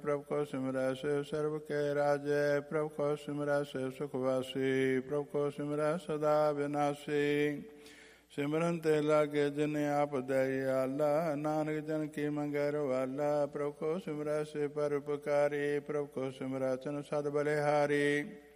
ਪ੍ਰਭ ਕੋ ਸਿਮਰੈ ਸੇ ਸਰਬ ਕੇ ਰਾਜੈ। ਪ੍ਰਭ ਕੋ ਸਿਮਰੈ ਸੇ ਸੁਖ ਵਾਸੀ। ਪ੍ਰਭ ਕੋ ਸਿਮਰੈ ਸਦਾ ਵਿਨਾਸੀ। ਸਿਮਰਨ ਤੇ ਲਾਗੇ ਜਿਨ ਆਪ ਦਇਆਲਾ। ਨਾਨਕ ਜਨ ਕੀ ਮੰਗੈ ਰਵਾਲਾ। ਪ੍ਰਭ ਕੋ ਸਿਮਰੈ ਸੇ ਪਰਉਪਕਾਰੀ। ਪ੍ਰਭ ਕੋ ਸਿਮਰੈ ਤਨ ਸਦ ਬਲਿਹਾਰੀ।